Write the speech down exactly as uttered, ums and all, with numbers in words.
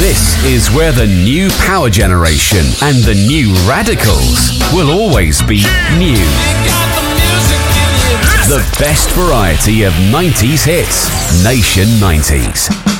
This is where the new power generation and the new radicals will always be new. The best variety of nineties hits. Nation nineties.